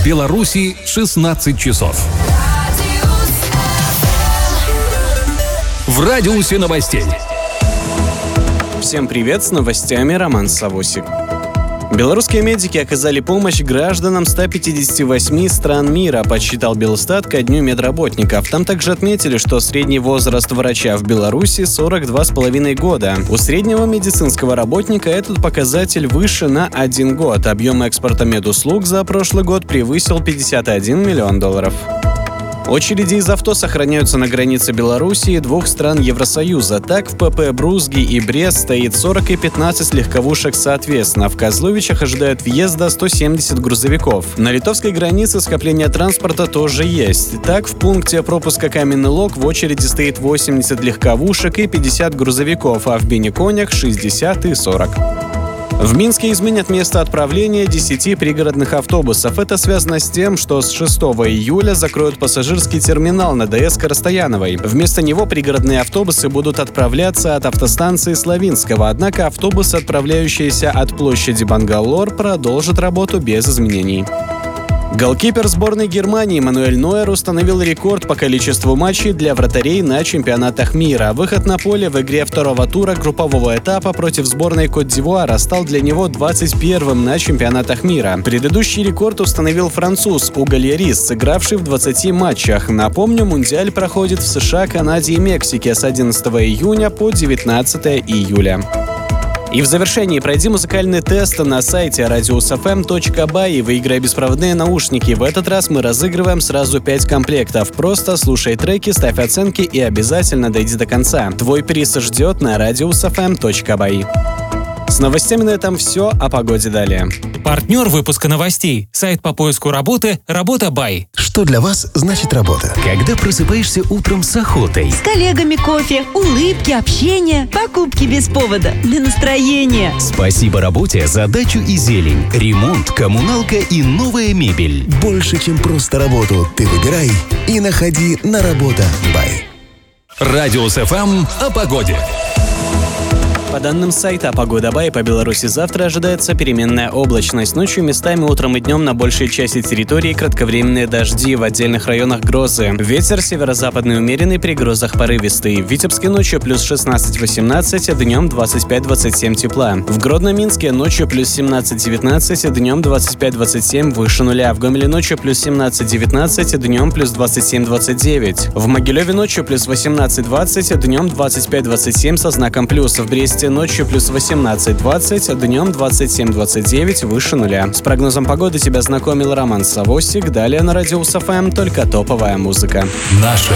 В Беларуси 16 часов. В радиусе новостей. Всем привет, с новостями Роман Савосик. Белорусские медики оказали помощь гражданам 158 стран мира, подсчитал Белстат ко Дню медработников. Там также отметили, что средний возраст врача в Беларуси 42,5 года. У среднего медицинского работника этот показатель выше на 1 год. Объем экспорта медуслуг за прошлый год превысил $51 миллион. Очереди из авто сохраняются на границе Беларуси и двух стран Евросоюза. Так, в ПП Брузги и Брест стоит 40 и 15 легковушек соответственно. В Козловичах ожидают въезда 170 грузовиков. На литовской границе скопление транспорта тоже есть. Так, в пункте пропуска Каменный Лог в очереди стоит 80 легковушек и 50 грузовиков, а в Бениконях 60 и 40. В Минске изменят место отправления 10 пригородных автобусов. Это связано с тем, что с 6 июля закроют пассажирский терминал на ДС Коростаяновой. Вместо него пригородные автобусы будут отправляться от автостанции Славинского. Однако автобусы, отправляющиеся от площади Бангалор, продолжат работу без изменений. Голкипер сборной Германии Мануэль Нойер установил рекорд по количеству матчей для вратарей на чемпионатах мира. Выход на поле в игре второго тура группового этапа против сборной Кот-д'Ивуара стал для него 21-м на чемпионатах мира. Предыдущий рекорд установил француз Уго Льорис, сыгравший в 20 матчах. Напомню, Мундиаль проходит в США, Канаде и Мексике с 11 июня по 19 июля. И в завершении пройди музыкальный тест на сайте radiusfm.by и выиграй беспроводные наушники. В этот раз мы разыгрываем сразу 5 комплектов. Просто слушай треки, ставь оценки и обязательно дойди до конца. Твой приз ждет на radiusfm.by. С новостями на этом все, о погоде далее. Партнер выпуска новостей. Сайт по поиску работы «Работа.бай». Что для вас значит работа? Когда просыпаешься утром с охотой. С коллегами кофе, улыбки, общение, покупки без повода, для настроения. Спасибо работе за дачу и зелень, ремонт, коммуналка и новая мебель. Больше, чем просто работу, ты выбирай и находи на Работа.бай. Радиус ФМ о погоде. По данным сайта Погода.бай, по Беларуси завтра ожидается переменная облачность. Ночью местами, утром и днем на большей части территории кратковременные дожди, в отдельных районах грозы. Ветер северо-западный умеренный, при грозах порывистый. В Витебске ночью плюс 16-18, днем 25-27 тепла. В Гродно-Минске ночью плюс 17-19, днем 25-27 выше нуля. В Гомеле ночью плюс 17-19, днем плюс 27-29. В Могилеве ночью плюс 18-20, днем 25-27 со знаком плюс. В Бресте ночью плюс 18-20, днем 27-29 выше нуля. С прогнозом погоды тебя знакомил Роман Савосик. Далее на Радиус ФМ только топовая музыка. Наша